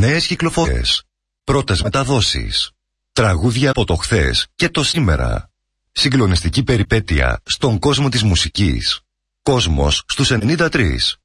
Νέες κυκλοφορίες. Πρώτες μεταδόσεις. Τραγούδια από το χθες και το σήμερα. Συγκλονιστική περιπέτεια στον κόσμο της μουσικής. Κόσμος στους 93.